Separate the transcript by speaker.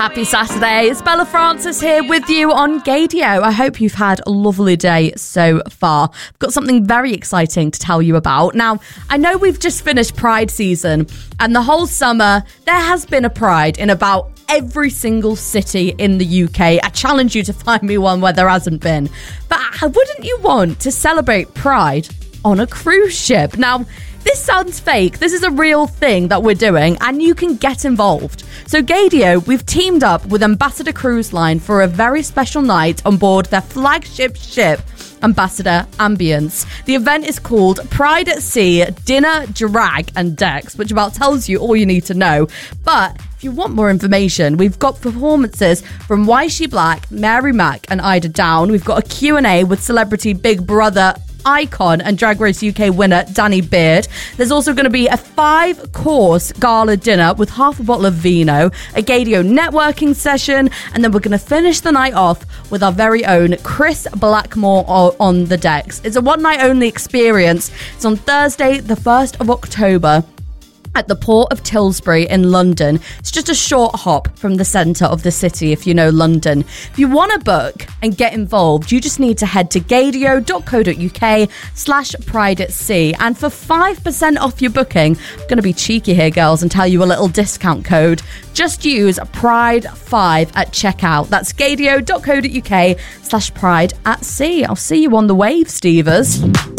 Speaker 1: Happy Saturday. It's Bella Francis here with you on Gaydio. I hope you've had a lovely day so far. I've got something very exciting to tell you about. Now, I know we've just finished Pride season, and the whole summer there has been a Pride in about every single city in the UK. I challenge you to find me one where there hasn't been. But wouldn't you want to celebrate Pride on a cruise ship? Now, this sounds fake. This is a real thing that we're doing, and you can get involved. So Gaydio, we've teamed up with Ambassador Cruise Line for a very special night on board their flagship ship, Ambassador Ambience. The event is called Pride at Sea, Dinner, Drag and Decks, which about tells you all you need to know. But if you want more information, we've got performances from Why She Black, Mary Mack and Ida Down. We've got a Q&A with celebrity Big Brother icon and Drag Race UK winner Danny Beard. There's also going to be a 5-course gala dinner with half a bottle of vino, a Gaydio networking session, and then we're going to finish the night off with our very own Chris Blackmore on the decks. It's a one-night only experience. It's on Thursday, the 1st of October. At the Port of Tilbury in London. It's just a short hop from the centre of the city if you know London. If you want to book and get involved, you just need to head to gaydio.co.uk/Pride at Sea. And for 5% off your booking, I'm going to be cheeky here, girls, and tell you a little discount code. Just use Pride5 at checkout. That's gaydio.co.uk/Pride at Sea. I'll see you on the wave, Stevers.